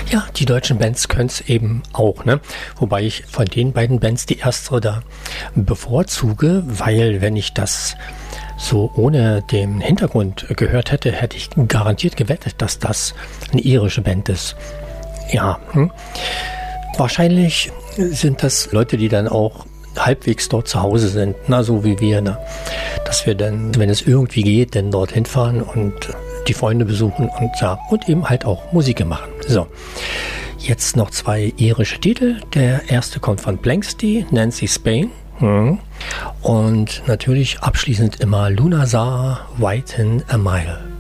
Ja, die deutschen Bands können es eben auch, ne? Wobei ich von den beiden Bands die erste da bevorzuge, weil wenn ich das so ohne den Hintergrund gehört hätte, hätte ich garantiert gewettet, dass das eine irische Band ist. Ja, wahrscheinlich sind das Leute, die dann auch halbwegs dort zu Hause sind, na so wie wir, ne? Dass wir dann, wenn es irgendwie geht, dann dorthin fahren und die Freunde besuchen und ja, und eben halt auch Musik machen. So, jetzt noch 2 irische Titel. Der erste kommt von Blanksty, Nancy Spain. Und natürlich abschließend immer Lunazar, Whiten a Mile.